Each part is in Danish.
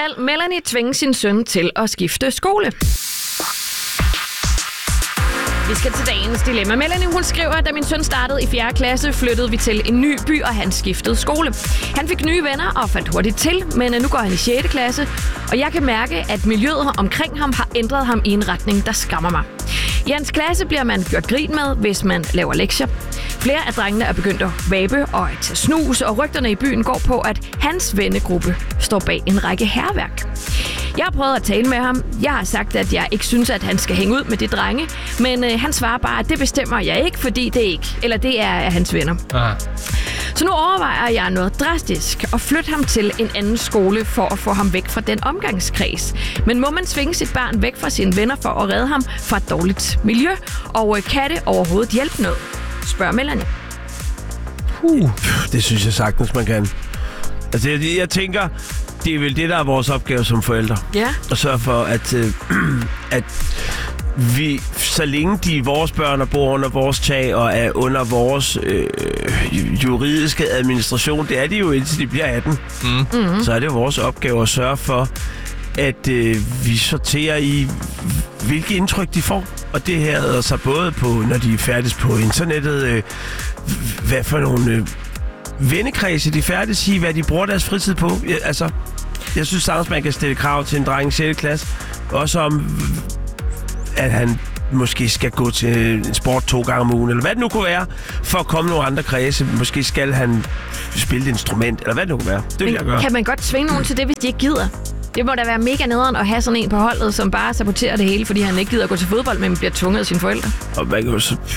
Skal Melanie tvinge sin søn til at skifte skole? Vi skal til dagens dilemma. Melanie, hun skriver, at da min søn startede i 4. klasse, flyttede vi til en ny by, og han skiftede skole. Han fik nye venner og fandt hurtigt til, men nu går han i 6. klasse, og jeg kan mærke, at miljøet omkring ham har ændret ham i en retning, der skræmmer mig. I hans klasse bliver man gjort grin med, hvis man laver lektier. Flere af drengene er begyndt at vape og at tage snus, og rygterne i byen går på, at hans vennegruppe står bag en række hærværk. Jeg har prøvet at tale med ham. Jeg har sagt, at jeg ikke synes, at han skal hænge ud med de drenge, men han svarer bare, at det bestemmer jeg ikke, fordi det er hans venner. Aha. Så nu overvejer jeg noget drastisk og flytte ham til en anden skole for at få ham væk fra den omgangskreds. Men må man tvinge sit barn væk fra sine venner for at redde ham fra et dårligt miljø? Og kan det overhovedet hjælpe noget? Spørger Melanie. Det synes jeg sagtens, man kan. Altså, jeg tænker, det er vel det, der er vores opgave som forældre. Ja. At sørge for, at vi, så længe vores børn bor under vores tag og er under vores juridiske administration, det er de jo indtil de bliver 18, så er det jo vores opgave at sørge for, at vi sorterer i, hvilke indtryk de får. Og det her er så både på, når de er færdes på internettet, hvad for nogle vennekredse de færdes i, hvad de bruger deres fritid på. Jeg synes sagtens, man kan stille krav til en dreng i 6. klasse, også om, at han måske skal gå til en sport 2 gange om ugen, eller hvad det nu kunne være, for at komme nogle andre kredse. Måske skal han spille et instrument, eller hvad det nu kunne være. Det vil jeg gøre. Kan man godt tvinge nogen til det, hvis de ikke gider? Det må da være mega nederen at have sådan en på holdet, som bare saboterer det hele, fordi han ikke gider at gå til fodbold, men bliver tvunget af sine forældre. Og man kan jo så...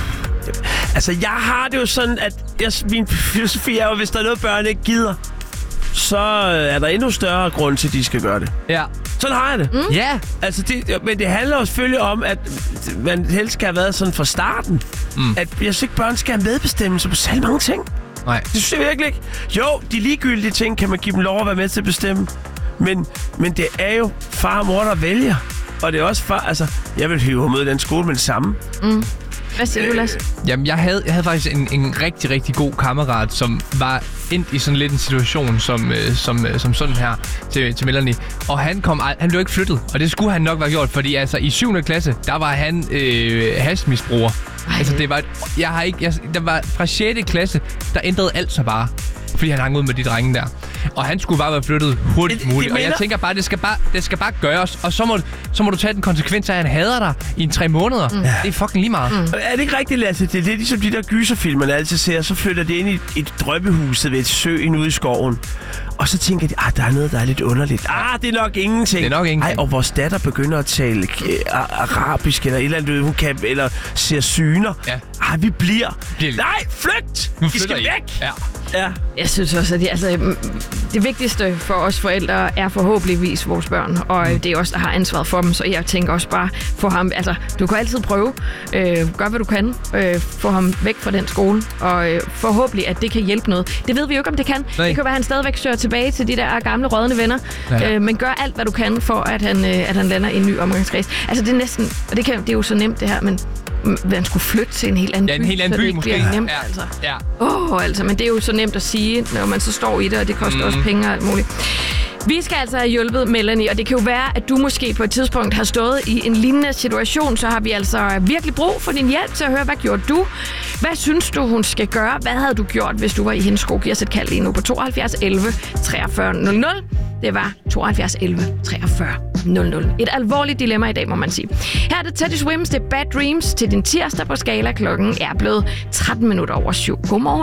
Altså, jeg har det jo sådan, at min filosofi er jo, hvis der er noget, børn ikke gider, så er der endnu større grund til, at de skal gøre det. Ja. Sådan har jeg det. Ja. Altså, men det handler jo selvfølgelig om, at man helst skal have været sådan fra starten. At jeg synes ikke, børn skal have medbestemmelse på særlig mange ting. Nej. Det synes jeg virkelig ikke. Jo, de ligegyldige ting kan man give dem lov at være med til at bestemme. Men det er jo far og mor, der vælger. Og det er også far... Altså, jeg vil hive ham ud af den skole med det samme. Hvad siger du, Lasse? Jamen, jeg havde faktisk en rigtig, rigtig god kammerat, som var endt i sådan lidt en situation som sådan her til Melanie. Og han blev ikke flyttet, og det skulle han nok være gjort, fordi altså i 7. klasse, der var han hashmisbruger. Altså det var der var fra 6. klasse, der ændrede alt sig bare, fordi han hang ud med de drenge der. Og han skulle bare være flyttet hurtigt muligt. Og jeg tænker bare, det skal bare gøres. Og så må du tage den konsekvens af, at han hader dig i 3 måneder. Det er fucking lige meget. Er det ikke rigtigt, Lasse? Det er lidt ligesom de der gyserfilm, man altid ser. Så flytter det ind i et drømmehuset ved et søen ude i skoven. Og så tænker de, der er noget, der er lidt underligt. Det er nok ingenting. Det er nok ingenting. Og vores datter begynder at tale arabisk eller et eller andet, hun kan, eller ser syner. Ja. Vi bliver. Nej, flygt! Nu I skal væk! Ja. Jeg synes også, at det vigtigste for os forældre er forhåbentligvis vores børn, og det er os, der har ansvaret for dem, så jeg tænker også bare for ham, altså du kan altid prøve, gør hvad du kan, få ham væk fra den skole, og forhåbentlig, at det kan hjælpe noget. Det ved vi jo ikke, om det kan. Nej. Det kan være, at han stadigvæk søger tilbage til de der gamle rådne venner, men gør alt, hvad du kan, for at han lander i en ny omgangskreds. Altså det er næsten, og det er jo så nemt det her, men man skulle flytte til en helt anden by. Ja, en helt anden by måske. Nemt, altså. Men det er jo så nemt at sige, når man så står i det, og det koster også penge og alt muligt. Vi skal altså have hjulpet Melanie, og det kan jo være, at du måske på et tidspunkt har stået i en lignende situation, så har vi altså virkelig brug for din hjælp til at høre, hvad gjorde du? Hvad synes du, hun skal gøre? Hvad havde du gjort, hvis du var i hendes sko? Giv os et kald lige nu på 72 11 43 00. Det var 72 11 43 00. Et alvorligt dilemma i dag, må man sige. Her er det Teddy Swims, det er Bad Dreams til din tirsdag på Skala. Klokken er blevet 13 minutter over 7. Godmorgen.